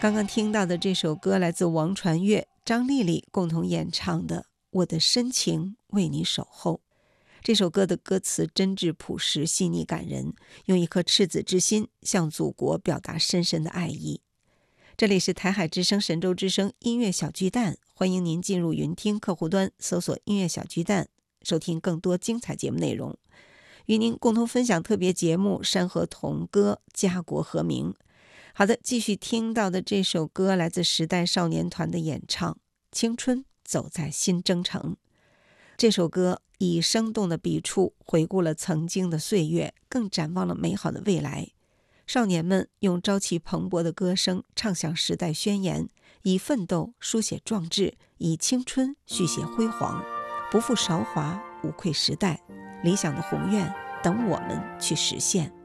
刚刚听到的这首歌来自王传岳、张丽丽共同演唱的《我的深情为你守候》。这首歌的歌词真挚朴实、细腻感人，用一颗赤子之心向祖国表达深深的爱意。这里是台海之声、神州之声音乐小巨蛋，欢迎您进入云听客户端搜索音乐小巨蛋，收听更多精彩节目内容。与您共同分享特别节目《山河童歌家国和鸣》。好的，继续听到的这首歌来自时代少年团的演唱《青春走在新征程》。这首歌以生动的笔触回顾了曾经的岁月，更展望了美好的未来。少年们用朝气蓬勃的歌声唱响时代宣言，以奋斗书写壮志，以青春续写辉煌，不负韶华，无愧时代，理想的宏愿等我们去实现。